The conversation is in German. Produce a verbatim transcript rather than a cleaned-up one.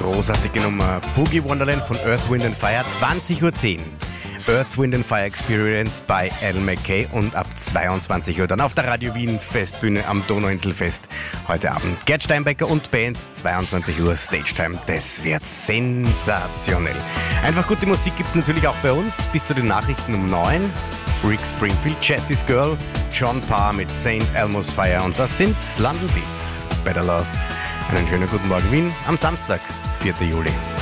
großartige Nummer Boogie Wonderland von Earth, Wind and Fire, zwanzig Uhr zehn. Earth, Wind and Fire Experience bei Alan McKay und ab zweiundzwanzig Uhr dann auf der Radio Wien Festbühne am Donauinselfest. Heute Abend Gerd Steinbecker und Bands, zweiundzwanzig Uhr Stage Time. Das wird sensationell. Einfach gute Musik gibt es natürlich auch bei uns bis zu den Nachrichten um neun. Rick Springfield, Jessie's Girl, John Parr mit Saint Elmo's Fire und das sind London Beats. Better Love. Einen schönen guten Morgen Wien am Samstag, vierten Juli.